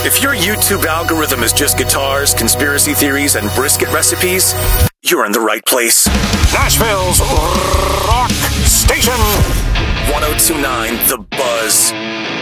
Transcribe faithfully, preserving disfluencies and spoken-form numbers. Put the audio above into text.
If your YouTube algorithm is just guitars, conspiracy theories, and brisket recipes, you're in the right place. Nashville's rock station. one oh two point nine The Buzz.